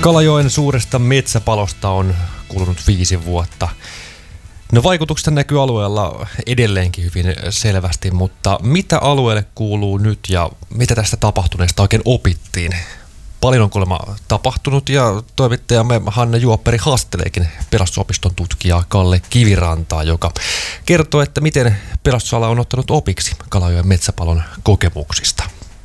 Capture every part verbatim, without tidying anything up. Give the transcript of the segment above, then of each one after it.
Kalajoen suuresta metsäpalosta on kulunut viisi vuotta. No vaikutukset näkyy alueella edelleenkin hyvin selvästi, mutta mitä alueelle kuuluu nyt ja mitä tästä tapahtuneesta oikein opittiin? Paljon on kuulemma tapahtunut ja toimittajamme Hanna Juopperi haasteleekin Pelastusopiston tutkijaa Kalle Kivirantaa, joka kertoo, että miten pelastusala on ottanut opiksi Kalajoen metsäpalon kokemuksista.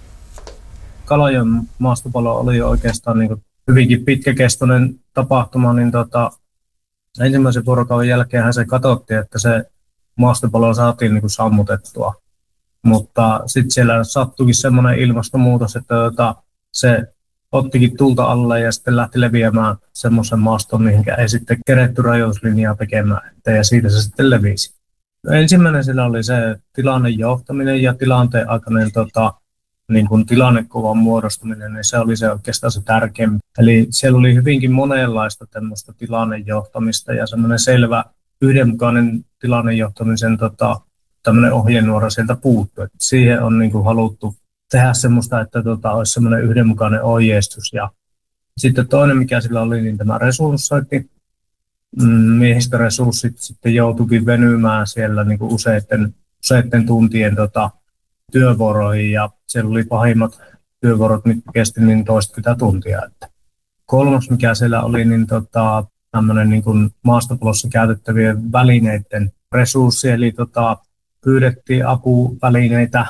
Kalajoen maastopalo oli oikeastaan niin kuin hyvinkin pitkäkestoinen tapahtuma, niin tota, ensimmäisen vuorokauden jälkeen se katsottiin, että se maastopalo saatiin niin kuin sammutettua. Mutta sitten siellä sattuikin semmoinen ilmastonmuutos, että tota, se ottikin tulta alle ja sitten lähti leviämään semmoisen maaston, mihin ei sitten keretty rajoituslinjaa tekemään, ja siitä se sitten levisi. Ensimmäinen siellä oli se tilanne johtaminen ja tilanteen aikainen tota, niin kuin tilannekuvan muodostuminen, niin se oli se oikeastaan se tärkein. Eli siellä oli hyvinkin monenlaista tämmöistä tilannejohtamista ja semmoinen selvä yhdenmukainen tilannejohtamisen tota, tämmöinen ohjenuora sieltä puuttuu. Että siihen on niin kuin haluttu tehdä semmoista, että tota, olisi semmoinen yhdenmukainen ohjeistus. Ja sitten toinen, mikä sillä oli, niin tämä resurssointi. Miehistöresurssit sitten joutuikin venymään siellä niin kuin useiden, useiden tuntien tota, työvuoroihin, ja siellä oli pahimmat työvuorot, mitkä kesti niin toistakymmentä tuntia. Että kolmas, mikä siellä oli, niin tota, tämmöinen niin kuin maastopalossa käytettävien välineiden resurssi, eli tota, pyydettiin apuvälineitä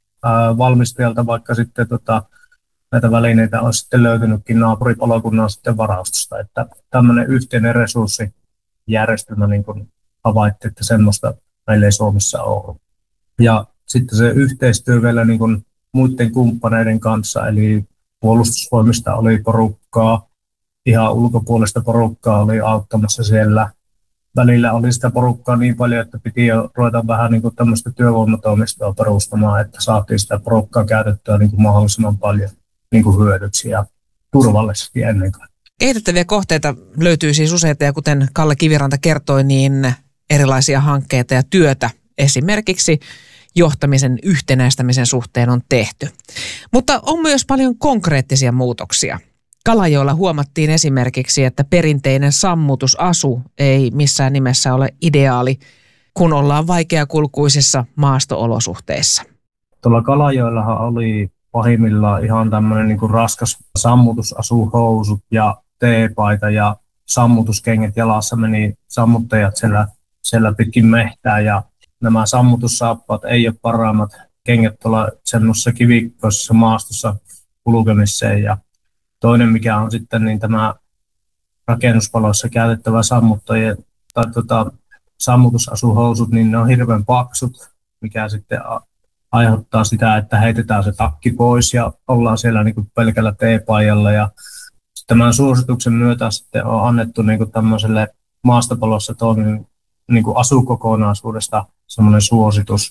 ää, valmistajalta, vaikka sitten tota, näitä välineitä olisi sitten löytynytkin naapuripalokunnan sitten varastosta, että tämmöinen yhteinen resurssijärjestelmä niin kuin havaittiin, että semmoista meillä ei Suomessa ole. Ja sitten se yhteistyö vielä niin kuin muiden kumppaneiden kanssa, eli puolustusvoimista oli porukkaa, ihan ulkopuolista porukkaa oli auttamassa siellä. Välillä oli sitä porukkaa niin paljon, että piti jo ruveta vähän niin kuin tämmöistä työvoimatoimistoa perustamaan, että saatiin sitä porukkaa käytettyä niin kuin mahdollisimman paljon niin kuin hyödyksi ja turvallisesti ennen kaikkea. Kehitettäviä kohteita löytyy siis useita, ja kuten Kalle Kiviranta kertoi, niin erilaisia hankkeita ja työtä esimerkiksi johtamisen yhtenäistämisen suhteen on tehty. Mutta on myös paljon konkreettisia muutoksia. Kalajoella huomattiin esimerkiksi, että perinteinen sammutusasu ei missään nimessä ole ideaali, kun ollaan vaikeakulkuisissa maasto-olosuhteissa. Tuolla Kalajoellahan oli pahimmillaan ihan tämmöinen niin kuin raskas sammutusasuhousut ja teepaita ja sammutuskengät jalassa, meni sammuttajat siellä, siellä pitkin mehtää, ja nämä sammutussaappaat ei ole parhaimmat kengät tuolla semmoisessa kivikkoisessa maastossa kulkemiseen. Ja toinen, mikä on sitten niin tämä rakennuspaloissa käytettävä sammuttajien tai tota, sammutusasuhousut, niin ne on hirveän paksut, mikä sitten aiheuttaa sitä, että heitetään se takki pois ja ollaan siellä niin kuin pelkällä teepaijalla. Ja tämän suosituksen myötä sitten on annettu niin kuin tämmöiselle maastopalossa toimin niin kuin asukokonaisuudesta semmoinen suositus,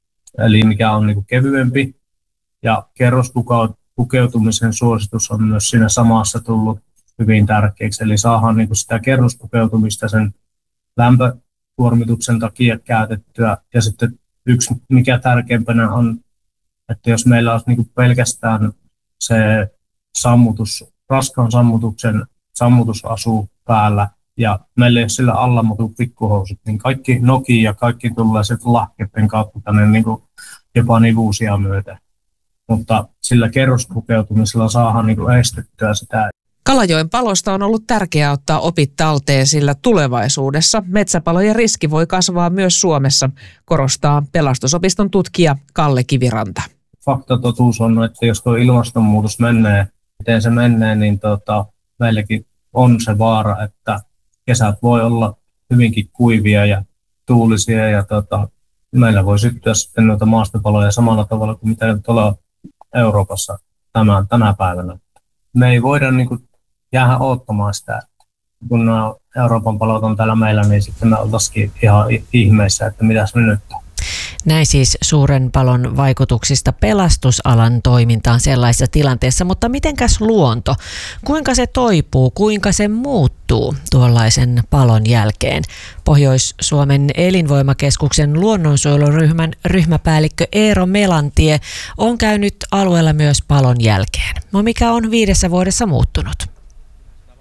eli mikä on niin kuin kevyempi, ja kerrospukeutumisen suositus on myös siinä samassa tullut hyvin tärkeäksi, eli saadaan niin kuin sitä kerrospukeutumista sen lämpökuormituksen takia käytettyä, ja sitten yksi mikä tärkeimpänä on, että jos meillä olisi niin kuin pelkästään se sammutus, raskaan sammutuksen sammutusasu päällä, ja meillä ei ole sillä alla muutu pikkuhousut, niin kaikki nokii ja kaikki tulee sitten lahkeiden kautta tänne niin kuin jopa nivuusia myöten. Mutta sillä kerrospukeutumisella saadaan niin kuin estettyä sitä. Kalajoen palosta on ollut tärkeää ottaa opit talteen, sillä tulevaisuudessa metsäpalojen riski voi kasvaa myös Suomessa, korostaa Pelastusopiston tutkija Kalle Kiviranta. Faktatotuus on, että jos tuo ilmastonmuutos menee, miten se menee, niin tota, meilläkin on se vaara, että kesät voi olla hyvinkin kuivia ja tuulisia, ja tota, meillä voi syttyä sitten noita maastopaloja samalla tavalla kuin mitä tuolla Euroopassa tämän, tänä päivänä. Me ei voida niin kuin jäädä odottamaan sitä. Kun nämä Euroopan palot on täällä meillä, niin sitten me oltaisiin ihan ihmeissä, että mitäs me nyt on. Näin siis suuren palon vaikutuksista pelastusalan toimintaan sellaisessa tilanteessa, mutta mitenkäs luonto? Kuinka se toipuu, kuinka se muuttuu tuollaisen palon jälkeen? Pohjois-Suomen elinvoimakeskuksen luonnonsuojeluryhmän ryhmäpäällikkö Eero Melantie on käynyt alueella myös palon jälkeen. No mikä on viidessä vuodessa muuttunut?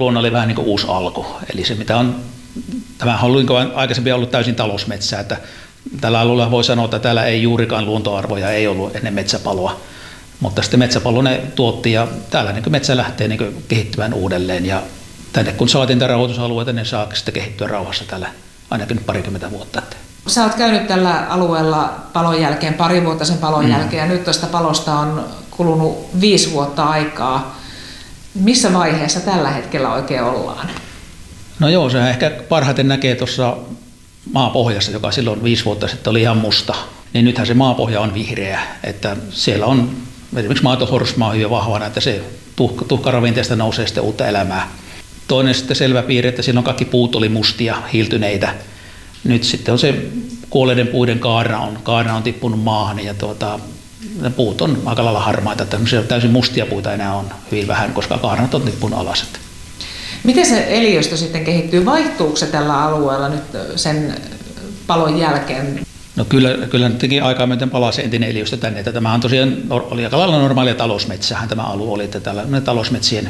Luonnon oli vähän niin kuin uusi alku. Eli se mitä on, tämä on aikaisemmin ollut täysin talousmetsää, että tällä alueella voi sanoa, että täällä ei juurikaan luontoarvoja ei ollut ennen metsäpaloa. Mutta sitten metsäpalo ne tuotti ja täällä niin metsä lähtee niin kehittymään uudelleen. Ja tänne kun saatiin tämä rauhoitusalueita, niin saa sitten kehittyä rauhassa täällä ainakin parikymmentä vuotta. Sä oot käynyt tällä alueella palon jälkeen, pari vuotta sen palon mm. jälkeen, ja nyt tuosta palosta on kulunut viisi vuotta aikaa. Missä vaiheessa tällä hetkellä oikein ollaan? No joo, se ehkä parhaiten näkee tuossa maapohjassa, joka silloin viisi vuotta sitten oli ihan musta. Niin nythän se maapohja on vihreä, että siellä on esimerkiksi maatohorsmaa hyvin vahvana, että se tuhka, tuhkaravinteesta nousee sitten uutta elämää. Toinen sitten selvä piirre, että silloin kaikki puut oli mustia, hiiltyneitä. Nyt sitten on se kuolleiden puiden kaarna on, kaarna on tippunut maahan ja tuota, ne puut on aika lailla harmaita, että täysin mustia puita enää on hyvin vähän, koska kaarnat on tippunut alas. Miten se eliöstö sitten kehittyy? Vaihtuuko se tällä alueella nyt sen palon jälkeen? No kyllä, kyllä nyt teki aikaa myöten palaa se entinen eliöstö tänne, että tämä on tosiaan oli aika lailla normaalia talousmetsähän tämä alue oli, että täällä talousmetsien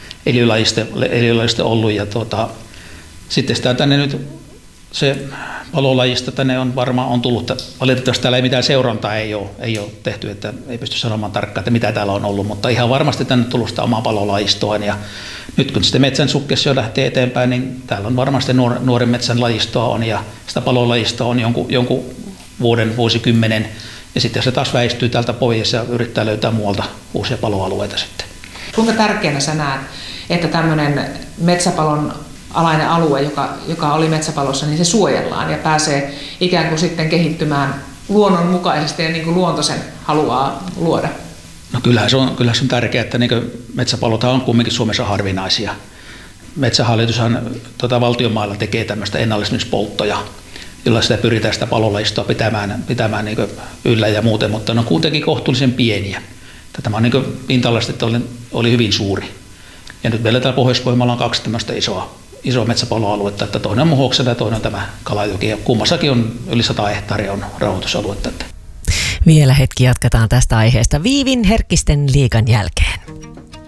eliölajiste ollut ja tuota, sitten sitä tänne nyt se palolajista tänne on varmaan on tullut, valitettavasti täällä ei mitään seurantaa ei ole, ei ole tehty, että ei pysty sanomaan tarkkaan, että mitä täällä on ollut, mutta ihan varmasti tänne tullut sitä omaa palolajistoaan ja nyt kun sitten metsän sukkessio lähtee eteenpäin, niin täällä on varmasti nuor, nuoren metsän lajistoa on ja sitä palolajistoa on jonkun, jonkun vuoden, vuosikymmenen ja sitten se taas väistyy täältä pois ja yrittää löytää muualta uusia paloalueita sitten. Kuinka tärkeänä sä näet, että tämmöinen metsäpalon alainen alue, joka, joka oli metsäpalossa, niin se suojellaan ja pääsee ikään kuin sitten kehittymään luonnonmukaisesti ja niin kuin luonto sen haluaa luoda? No kyllähän se on, kyllähän se on tärkeää, että niin metsäpalothan on kuitenkin Suomessa harvinaisia. Metsähallitushan tuota, valtionmailla tekee tämmöistä ennallistamispolttoja, jolla sitä pyritään sitä palolajistoa pitämään, pitämään niin yllä ja muuten, mutta ne on kuitenkin kohtuullisen pieniä. Tämä on niin pinta-alasta oli, oli hyvin suuri. Ja nyt meillä täällä Pohjois-Pohjanmaalla on kaksi tämmöistä isoa, isoa metsäpaloaluetta, että toinen on Muhoksella ja toinen on tämä Kalajoki. Ja kummassakin on yli sata hehtaaria on rauhoitusaluetta. Vielä hetki jatketaan tästä aiheesta Viivin herkkisten liigan jälkeen.